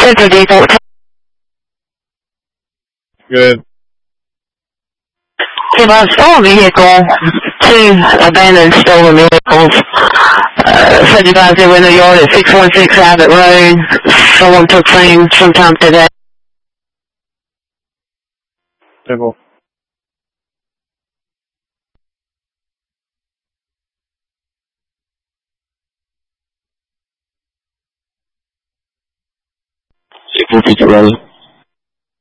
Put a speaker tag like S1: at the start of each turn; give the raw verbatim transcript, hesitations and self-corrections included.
S1: Central Depot.
S2: Good.
S1: Keep on stolen vehicle. Two abandoned stolen vehicles. Uh, seventy-five zero in the yard at six one six Abbott Road. Someone took things sometime today.
S2: Simple.
S3: six one six, brother.